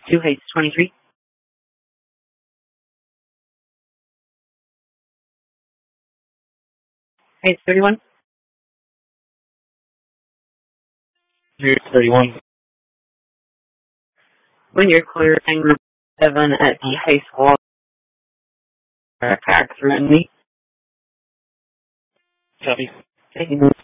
2 Heights 23. Heights 31. Here's 31. When you're clear, and group 7 at the high school. Backpack through me. Copy. Thank you.